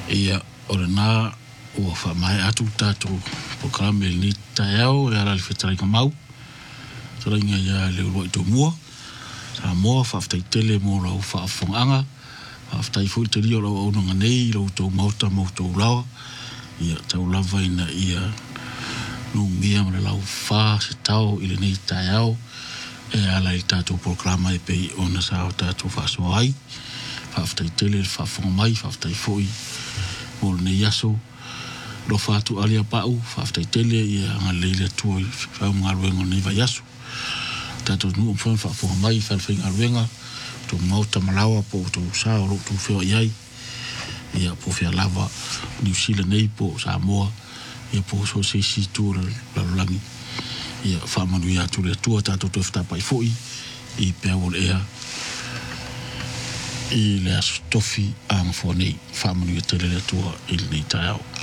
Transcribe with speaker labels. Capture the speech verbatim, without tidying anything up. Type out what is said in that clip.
Speaker 1: ia o le nā ua whamai atu tātou programe ni tai au e ala le whetaringa mau taringa ia le uroi tō mua sa moa whaftai tele mō rau whaafonganga whaftai fui te rio rau aunanga nei rau tō mauta mō tō lawa ia tau lava ina ia nung mia mre lau wha se tau ili nei tai au e ala i tātou programa e pei ona sa o tātou whaasua ai whaftai tele whaafonga mai whaftai fui mō le nei aso lo fatu alia pau whaftai tele ia anga leile tua whau ngā ruenga nei vai aso tātou nu umwhan whaafonga mai whawhai ngā ruenga tō mauta malawa po tō sao lo tō whio iai ia po whia lava New Zealand nei po Samoa ia po so se si tūra lalulangi ia whamanu ia tūre tua tātou tō whatapai fōi i pēa wole ea i le aso tofi ang fō nei whamanu ia tele le tua i le nei tai au